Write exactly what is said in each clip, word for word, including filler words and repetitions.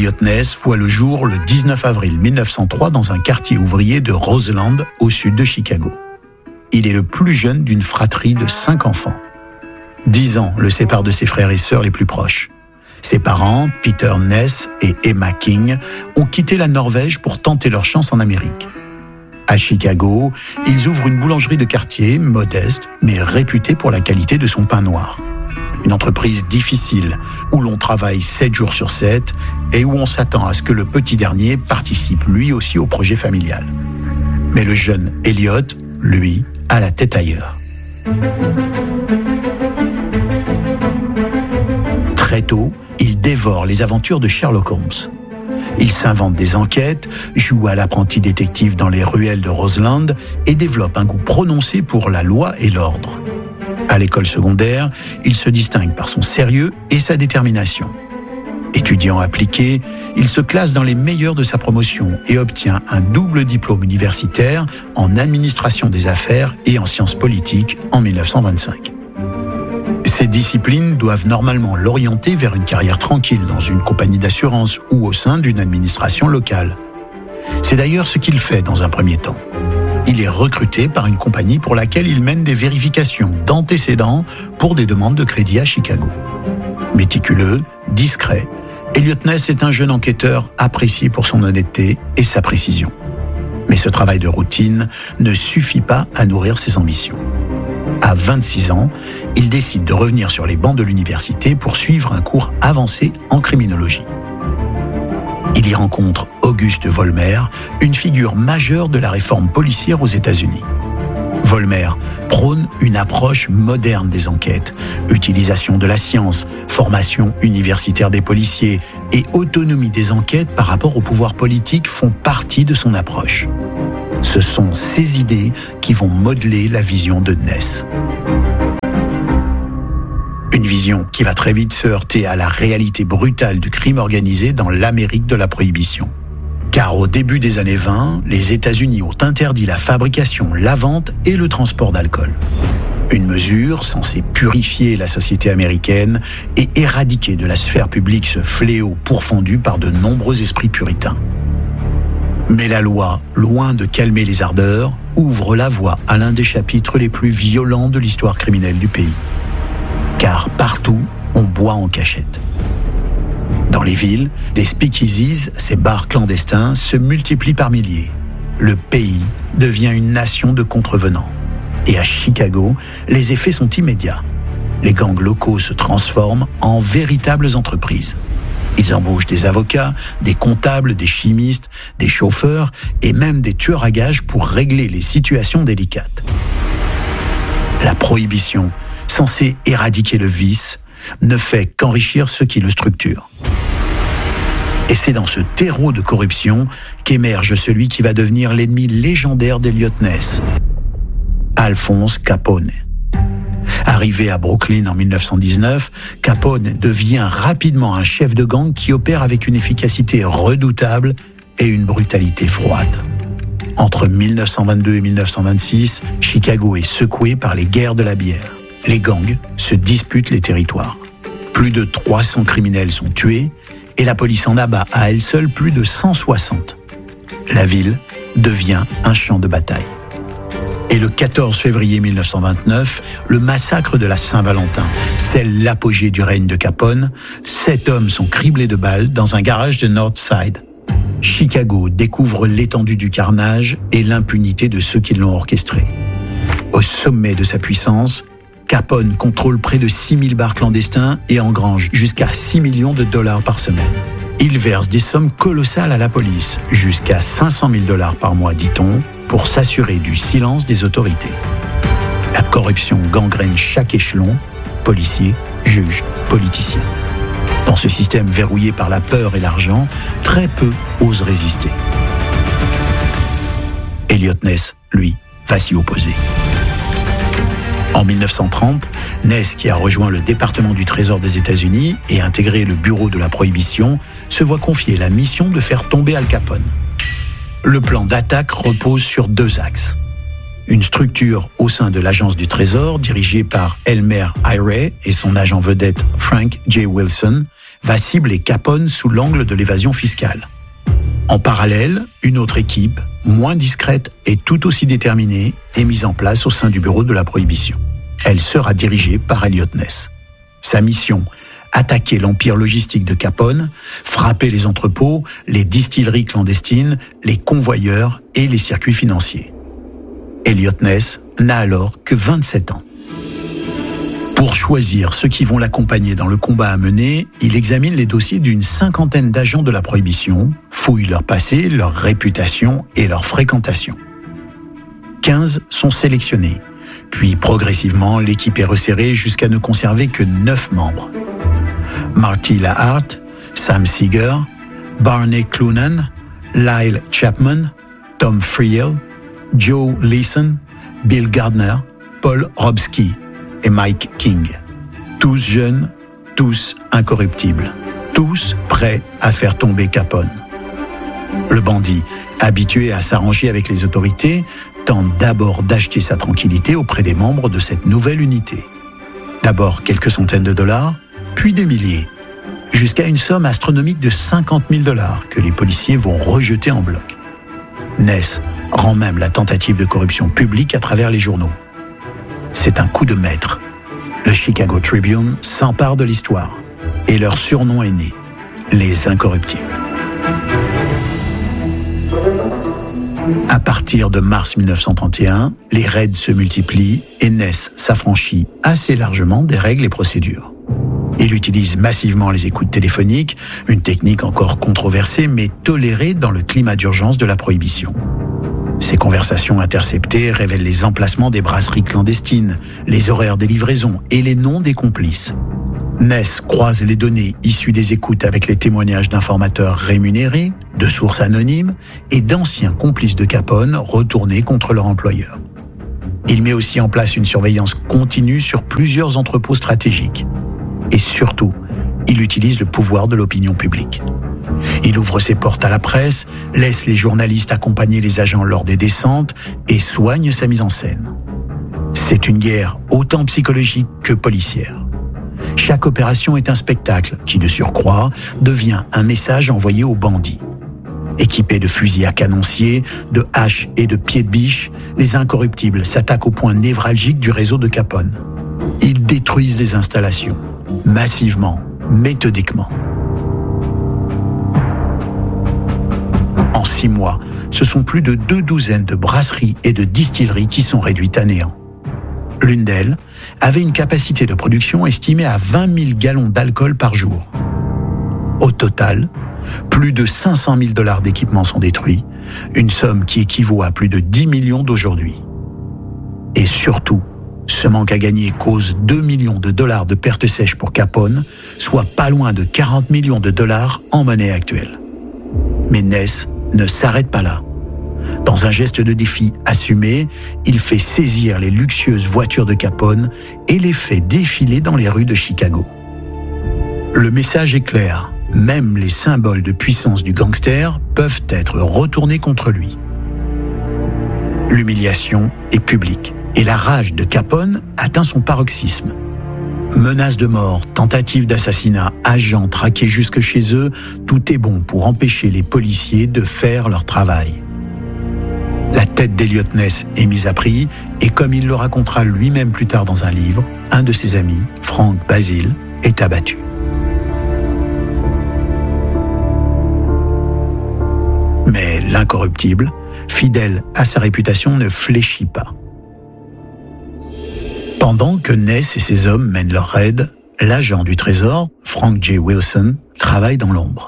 Elliot Ness voit le jour le dix-neuf avril mille neuf cent trois dans un quartier ouvrier de Roseland, au sud de Chicago. Il est le plus jeune d'une fratrie de cinq enfants. Dix ans le séparent de ses frères et sœurs les plus proches. Ses parents, Peter Ness et Emma King, ont quitté la Norvège pour tenter leur chance en Amérique. À Chicago, ils ouvrent une boulangerie de quartier, modeste, mais réputée pour la qualité de son pain noir. Une entreprise difficile, où l'on travaille sept jours sur sept et où on s'attend à ce que le petit dernier participe lui aussi au projet familial. Mais le jeune Elliot, lui, a la tête ailleurs. Très tôt, il dévore les aventures de Sherlock Holmes. Il s'invente des enquêtes, joue à l'apprenti détective dans les ruelles de Roseland et développe un goût prononcé pour la loi et l'ordre. À l'école secondaire, il se distingue par son sérieux et sa détermination. Étudiant appliqué, il se classe dans les meilleurs de sa promotion et obtient un double diplôme universitaire en administration des affaires et en sciences politiques en mille neuf cent vingt-cinq. Ces disciplines doivent normalement l'orienter vers une carrière tranquille dans une compagnie d'assurance ou au sein d'une administration locale. C'est d'ailleurs ce qu'il fait dans un premier temps. Il est recruté par une compagnie pour laquelle il mène des vérifications d'antécédents pour des demandes de crédit à Chicago. Méticuleux, discret, Elliot Ness est un jeune enquêteur apprécié pour son honnêteté et sa précision. Mais ce travail de routine ne suffit pas à nourrir ses ambitions. À vingt-six ans, il décide de revenir sur les bancs de l'université pour suivre un cours avancé en criminologie. Il y rencontre Auguste Vollmer, une figure majeure de la réforme policière aux États-Unis. Vollmer prône une approche moderne des enquêtes, utilisation de la science, formation universitaire des policiers et autonomie des enquêtes par rapport au pouvoir politique font partie de son approche. Ce sont ces idées qui vont modeler la vision de Ness. Une vision qui va très vite se heurter à la réalité brutale du crime organisé dans l'Amérique de la Prohibition. Car au début des années vingt, les États-Unis ont interdit la fabrication, la vente et le transport d'alcool. Une mesure censée purifier la société américaine et éradiquer de la sphère publique ce fléau pourfendu par de nombreux esprits puritains. Mais la loi, loin de calmer les ardeurs, ouvre la voie à l'un des chapitres les plus violents de l'histoire criminelle du pays. Car partout, on boit en cachette. Dans les villes, des speakeasies, ces bars clandestins, se multiplient par milliers. Le pays devient une nation de contrevenants. Et à Chicago, les effets sont immédiats. Les gangs locaux se transforment en véritables entreprises. Ils embauchent des avocats, des comptables, des chimistes, des chauffeurs et même des tueurs à gages pour régler les situations délicates. La prohibition, censée éradiquer le vice, ne fait qu'enrichir ceux qui le structurent. Et c'est dans ce terreau de corruption qu'émerge celui qui va devenir l'ennemi légendaire d'Elliot Ness, Alphonse Capone. Arrivé à Brooklyn en mille neuf cent dix-neuf, Capone devient rapidement un chef de gang qui opère avec une efficacité redoutable et une brutalité froide. Entre mille neuf cent vingt-deux et mille neuf cent vingt-six, Chicago est secoué par les guerres de la bière. Les gangs se disputent les territoires. Plus de trois cents criminels sont tués et la police en abat à elle seule plus de cent soixante. La ville devient un champ de bataille. Et le quatorze février mille neuf cent vingt-neuf, le massacre de la Saint-Valentin scelle l'apogée du règne de Capone. Sept hommes sont criblés de balles dans un garage de Northside. Chicago découvre l'étendue du carnage et l'impunité de ceux qui l'ont orchestré. Au sommet de sa puissance, Capone contrôle près de six mille bars clandestins et engrange jusqu'à six millions de dollars par semaine. Il verse des sommes colossales à la police, jusqu'à cinq cent mille dollars par mois, dit-on, pour s'assurer du silence des autorités. La corruption gangrène chaque échelon, policiers, juges, politiciens. Dans ce système verrouillé par la peur et l'argent, très peu osent résister. Elliot Ness, lui, va s'y opposer. En mille neuf cent trente, Ness, qui a rejoint le département du Trésor des États-Unis et intégré le bureau de la Prohibition, se voit confier la mission de faire tomber Al Capone. Le plan d'attaque repose sur deux axes. Une structure au sein de l'agence du Trésor, dirigée par Elmer Eyre et son agent vedette Frank J. Wilson, va cibler Capone sous l'angle de l'évasion fiscale. En parallèle, une autre équipe, moins discrète et tout aussi déterminée, est mise en place au sein du bureau de la Prohibition. Elle sera dirigée par Eliot Ness. Sa mission, attaquer l'empire logistique de Capone, frapper les entrepôts, les distilleries clandestines, les convoyeurs et les circuits financiers. Eliot Ness n'a alors que vingt-sept ans. Pour choisir ceux qui vont l'accompagner dans le combat à mener, il examine les dossiers d'une cinquantaine d'agents de la Prohibition, fouille leur passé, leur réputation et leur fréquentation. quinze sont sélectionnés, puis progressivement l'équipe est resserrée jusqu'à ne conserver que neuf membres. Marty Lahart, Sam Seeger, Barney Clunan, Lyle Chapman, Tom Friel, Joe Leeson, Bill Gardner, Paul Robsky et Mike King. Tous jeunes, tous incorruptibles, tous prêts à faire tomber Capone. Le bandit, habitué à s'arranger avec les autorités, tente d'abord d'acheter sa tranquillité auprès des membres de cette nouvelle unité. D'abord quelques centaines de dollars, puis des milliers, jusqu'à une somme astronomique de cinquante mille dollars que les policiers vont rejeter en bloc. Ness rend même la tentative de corruption publique à travers les journaux. C'est un coup de maître. Le Chicago Tribune s'empare de l'histoire et leur surnom est né, les Incorruptibles. À partir de mars mille neuf cent trente et un, les raids se multiplient et Ness s'affranchit assez largement des règles et procédures. Il utilise massivement les écoutes téléphoniques, une technique encore controversée mais tolérée dans le climat d'urgence de la Prohibition. Ces conversations interceptées révèlent les emplacements des brasseries clandestines, les horaires des livraisons et les noms des complices. Ness croise les données issues des écoutes avec les témoignages d'informateurs rémunérés, de sources anonymes et d'anciens complices de Capone retournés contre leur employeur. Il met aussi en place une surveillance continue sur plusieurs entrepôts stratégiques. Et surtout, il utilise le pouvoir de l'opinion publique. Il ouvre ses portes à la presse, laisse les journalistes accompagner les agents lors des descentes et soigne sa mise en scène. C'est une guerre autant psychologique que policière. Chaque opération est un spectacle qui, de surcroît, devient un message envoyé aux bandits. Équipés de fusils à canoncier, de haches et de pieds de biche, les Incorruptibles s'attaquent au point névralgique du réseau de Capone. Ils détruisent les installations, massivement, méthodiquement. En six mois, ce sont plus de deux douzaines de brasseries et de distilleries qui sont réduites à néant. L'une d'elles avait une capacité de production estimée à vingt mille gallons d'alcool par jour. Au total, plus de cinq cent mille dollars d'équipements sont détruits, une somme qui équivaut à plus de dix millions d'aujourd'hui. Et surtout, ce manque à gagner cause deux millions de dollars de pertes sèches pour Capone, soit pas loin de quarante millions de dollars en monnaie actuelle. Mais Ness ne s'arrête pas là. Dans un geste de défi assumé, il fait saisir les luxueuses voitures de Capone et les fait défiler dans les rues de Chicago. Le message est clair, même les symboles de puissance du gangster peuvent être retournés contre lui. L'humiliation est publique et la rage de Capone atteint son paroxysme. Menaces de mort, tentatives d'assassinat, agents traqués jusque chez eux, tout est bon pour empêcher les policiers de faire leur travail. La tête d'Eliot Ness est mise à prix et comme il le racontera lui-même plus tard dans un livre, un de ses amis, Frank Basile, est abattu. Mais l'incorruptible, fidèle à sa réputation, ne fléchit pas. Pendant que Ness et ses hommes mènent leur raid, l'agent du Trésor, Frank J. Wilson, travaille dans l'ombre.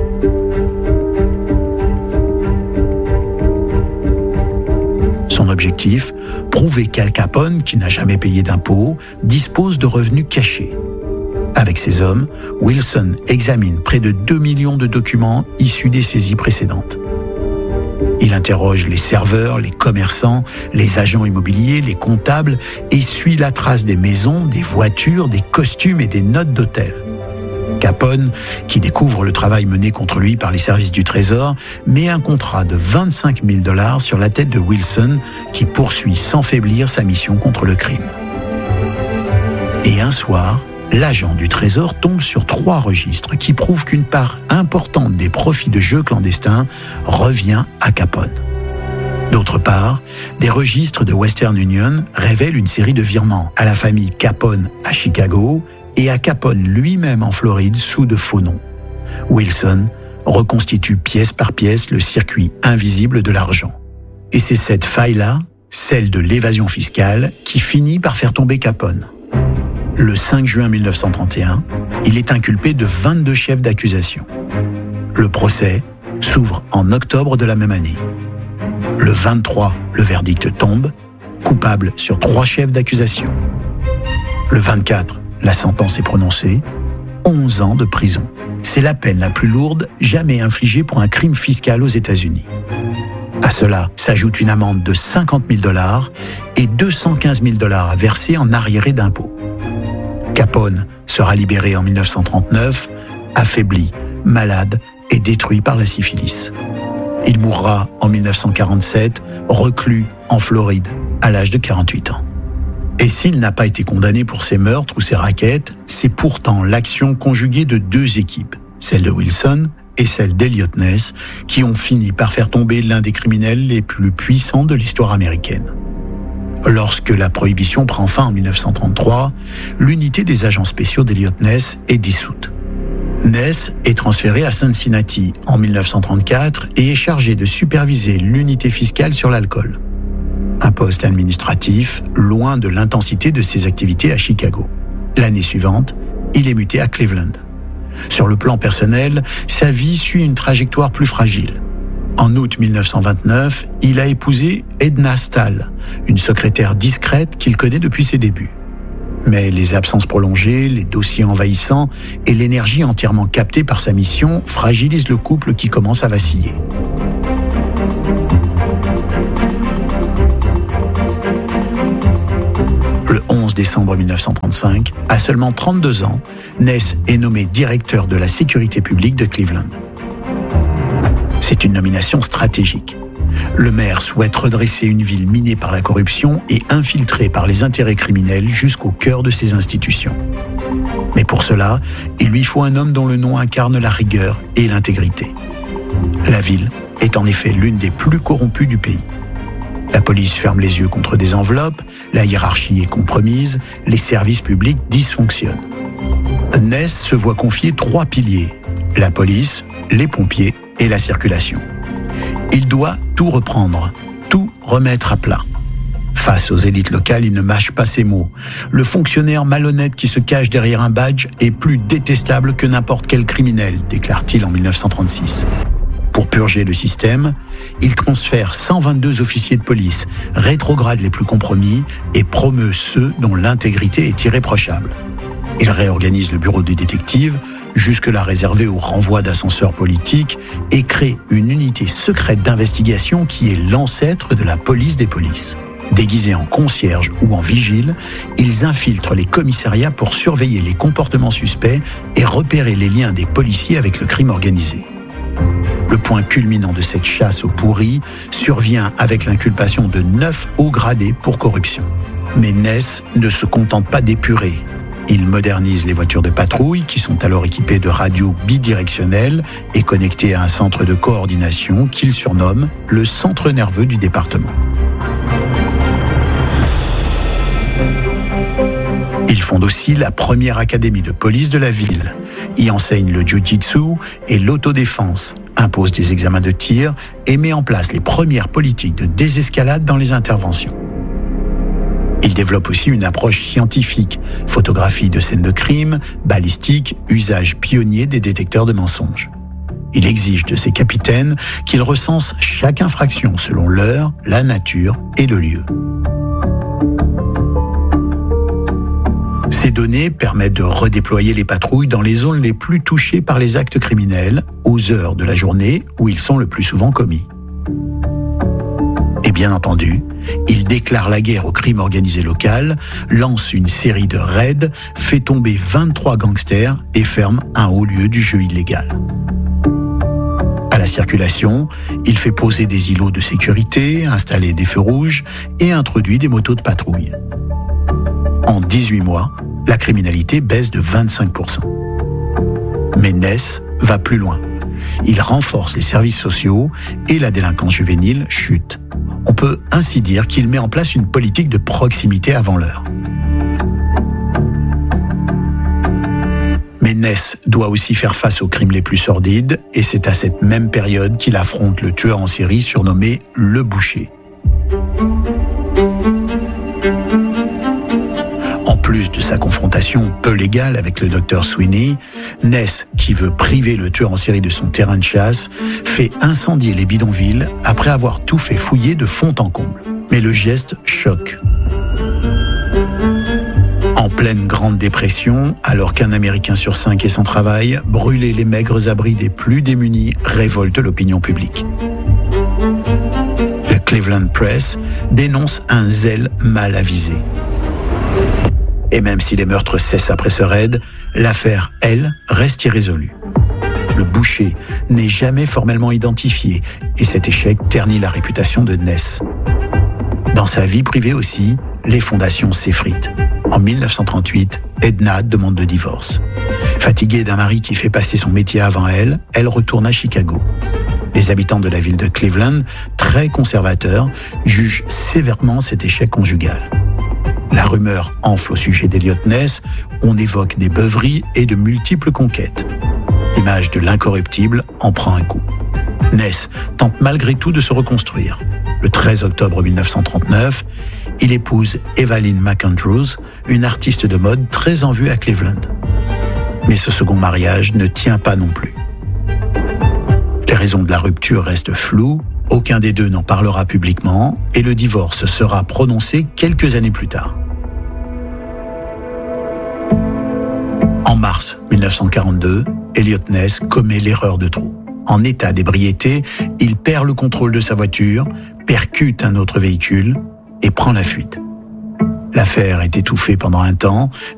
Son objectif, prouver qu'Al Capone, qui n'a jamais payé d'impôts, dispose de revenus cachés. Avec ses hommes, Wilson examine près de deux millions de documents issus des saisies précédentes. Il interroge les serveurs, les commerçants, les agents immobiliers, les comptables et suit la trace des maisons, des voitures, des costumes et des notes d'hôtel. Capone, qui découvre le travail mené contre lui par les services du Trésor, met un contrat de vingt-cinq mille dollars sur la tête de Wilson, qui poursuit sans faiblir sa mission contre le crime. Et un soir, l'agent du Trésor tombe sur trois registres qui prouvent qu'une part importante des profits de jeux clandestins revient à Capone. D'autre part, des registres de Western Union révèlent une série de virements à la famille Capone à Chicago et à Capone lui-même en Floride sous de faux noms. Wilson reconstitue pièce par pièce le circuit invisible de l'argent. Et c'est cette faille-là, celle de l'évasion fiscale, qui finit par faire tomber Capone. Le cinq juin mille neuf cent trente et un, il est inculpé de vingt-deux chefs d'accusation. Le procès s'ouvre en octobre de la même année. Le vingt-trois, le verdict tombe, coupable sur trois chefs d'accusation. Le vingt-quatre, la sentence est prononcée, onze ans de prison. C'est la peine la plus lourde jamais infligée pour un crime fiscal aux États-Unis. À cela s'ajoute une amende de cinquante mille dollars et deux cent quinze mille dollars à verser en arriérés d'impôts. Capone sera libéré en mille neuf cent trente-neuf, affaibli, malade et détruit par la syphilis. Il mourra en mille neuf cent quarante-sept, reclus en Floride, à l'âge de quarante-huit ans. Et s'il n'a pas été condamné pour ses meurtres ou ses rackets, c'est pourtant l'action conjuguée de deux équipes, celle de Wilson et celle d'Eliot Ness, qui ont fini par faire tomber l'un des criminels les plus puissants de l'histoire américaine. Lorsque la prohibition prend fin en mille neuf cent trente-trois, l'unité des agents spéciaux d'Eliot Ness est dissoute. Ness est transféré à Cincinnati en mille neuf cent trente-quatre et est chargé de superviser l'unité fiscale sur l'alcool. Un poste administratif loin de l'intensité de ses activités à Chicago. L'année suivante, il est muté à Cleveland. Sur le plan personnel, sa vie suit une trajectoire plus fragile. En août mille neuf cent vingt-neuf, il a épousé Edna Stahl, une secrétaire discrète qu'il connaît depuis ses débuts. Mais les absences prolongées, les dossiers envahissants et l'énergie entièrement captée par sa mission fragilisent le couple qui commence à vaciller. Le onze décembre mille neuf cent trente-cinq, à seulement trente-deux ans, Ness est nommé directeur de la sécurité publique de Cleveland. C'est une nomination stratégique. Le maire souhaite redresser une ville minée par la corruption et infiltrée par les intérêts criminels jusqu'au cœur de ses institutions. Mais pour cela, il lui faut un homme dont le nom incarne la rigueur et l'intégrité. La ville est en effet l'une des plus corrompues du pays. La police ferme les yeux contre des enveloppes, la hiérarchie est compromise, les services publics dysfonctionnent. Ness se voit confier trois piliers, la police, les pompiers et la circulation. Il doit tout reprendre, tout remettre à plat. Face aux élites locales, il ne mâche pas ses mots. Le fonctionnaire malhonnête qui se cache derrière un badge est plus détestable que n'importe quel criminel, déclare-t-il en mille neuf cent trente-six. Pour purger le système, il transfère cent vingt-deux officiers de police, rétrograde les plus compromis et promeut ceux dont l'intégrité est irréprochable. Il réorganise le bureau des détectives, jusque-là réservé au renvoi d'ascenseurs politiques, et crée une unité secrète d'investigation qui est l'ancêtre de la police des polices. Déguisés en concierges ou en vigiles, ils infiltrent les commissariats pour surveiller les comportements suspects et repérer les liens des policiers avec le crime organisé. Le point culminant de cette chasse aux pourris survient avec l'inculpation de neuf hauts gradés pour corruption. Mais Ness ne se contente pas d'épurer. Il modernise les voitures de patrouille qui sont alors équipées de radios bidirectionnelles et connectées à un centre de coordination qu'il surnomme le centre nerveux du département. Il fonde aussi la première académie de police de la ville, y enseigne le jiu-jitsu et l'autodéfense, impose des examens de tir et met en place les premières politiques de désescalade dans les interventions. Il développe aussi une approche scientifique, photographie de scènes de crime, balistique, usage pionnier des détecteurs de mensonges. Il exige de ses capitaines qu'ils recensent chaque infraction selon l'heure, la nature et le lieu. Ces données permettent de redéployer les patrouilles dans les zones les plus touchées par les actes criminels, aux heures de la journée où ils sont le plus souvent commis. Et bien entendu, il déclare la guerre au crime organisé local, lance une série de raids, fait tomber vingt-trois gangsters et ferme un haut lieu du jeu illégal. À la circulation, il fait poser des îlots de sécurité, installer des feux rouges et introduit des motos de patrouille. En dix-huit mois, la criminalité baisse de vingt-cinq pour cent. Mais Ness va plus loin. Il renforce les services sociaux et la délinquance juvénile chute. On peut ainsi dire qu'il met en place une politique de proximité avant l'heure. Mais Ness doit aussi faire face aux crimes les plus sordides et c'est à cette même période qu'il affronte le tueur en série surnommé Le Boucher. En plus de sa confrontation peu légale avec le docteur Sweeney, Ness, qui veut priver le tueur en série de son terrain de chasse, fait incendier les bidonvilles après avoir tout fait fouiller de fond en comble. Mais le geste choque. En pleine Grande Dépression, alors qu'un Américain sur cinq est sans travail, brûler les maigres abris des plus démunis révolte l'opinion publique. Le Cleveland Press dénonce un zèle mal avisé. Et même si les meurtres cessent après ce raid, l'affaire, elle, reste irrésolue. Le Boucher n'est jamais formellement identifié et cet échec ternit la réputation de Ness. Dans sa vie privée aussi, les fondations s'effritent. En mille neuf cent trente-huit, Edna demande le divorce. Fatiguée d'un mari qui fait passer son métier avant elle, elle retourne à Chicago. Les habitants de la ville de Cleveland, très conservateurs, jugent sévèrement cet échec conjugal. La rumeur enfle au sujet d'Eliot Ness, on évoque des beuveries et de multiples conquêtes. L'image de l'incorruptible en prend un coup. Ness tente malgré tout de se reconstruire. Le treize octobre mille neuf cent trente-neuf, il épouse Evelyn McAndrews, une artiste de mode très en vue à Cleveland. Mais ce second mariage ne tient pas non plus. Les raisons de la rupture restent floues, aucun des deux n'en parlera publiquement et le divorce sera prononcé quelques années plus tard. En mars mille neuf cent quarante-deux, Eliot Ness commet l'erreur de trop. En état d'ébriété, il perd le contrôle de sa voiture, percute un autre véhicule et prend la fuite. L'affaire est étouffée pendant un temps,